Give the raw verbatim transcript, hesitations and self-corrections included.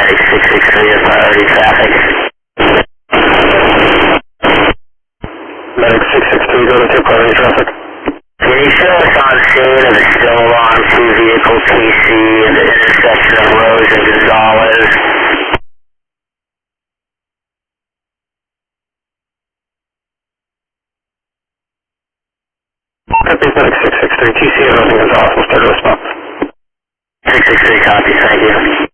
Medic six six three is priority traffic. Medic six six three, go to two priority traffic. Can you show us on scene of the still alarm two vehicle P C at the intersection of Rose and Gonzalez? Copy, Medic six six three, T C at Rose and Gonzalez, we'll start a response. six six three, copy, thank you.